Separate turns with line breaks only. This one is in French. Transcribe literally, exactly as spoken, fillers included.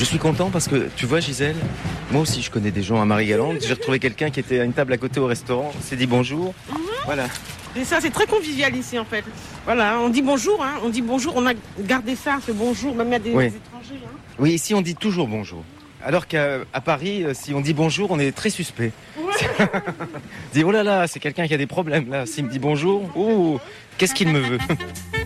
Je suis content parce que, tu vois Gisèle, moi aussi je connais des gens à Marie-Galante. J'ai retrouvé quelqu'un qui était à une table à côté au restaurant, on s'est dit bonjour. Mm-hmm. Voilà.
Et ça, c'est très convivial ici en fait. Voilà, on dit bonjour, hein. On dit bonjour, on a gardé ça, ce bonjour, même à des,
oui.
des étrangers. Hein.
Oui, ici on dit toujours bonjour. Alors qu'à à Paris, si on dit bonjour, on est très suspect. Ouais. On dit oh là là, c'est quelqu'un qui a des problèmes là. S'il me dit bonjour, oh, qu'est-ce qu'il me veut?